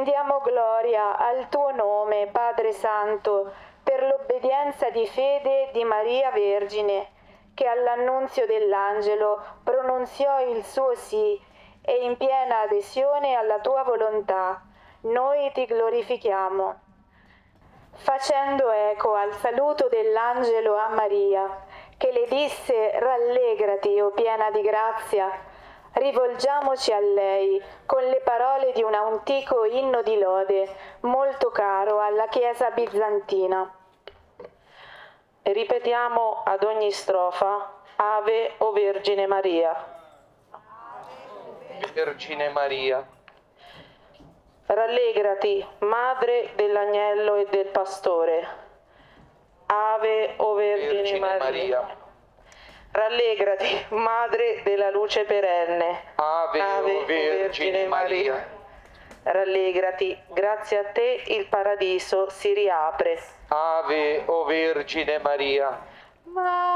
rendiamo gloria al tuo nome, Padre Santo, per l'obbedienza di fede di Maria Vergine, che all'annunzio dell'angelo pronunziò il suo sì e in piena adesione alla tua volontà. Noi ti glorifichiamo. Facendo eco al saluto dell'angelo a Maria, che le disse: rallegrati, o piena di grazia, rivolgiamoci a lei con le parole di un antico inno di lode molto caro alla Chiesa bizantina. Ripetiamo ad ogni strofa: Ave o Vergine Maria. Vergine Maria. Rallegrati, Madre dell'Agnello e del Pastore. Ave o Vergine Maria. Rallegrati, Madre della luce perenne. Ave o Vergine Maria. Rallegrati, grazie a te il paradiso si riapre. Ave o Vergine Maria.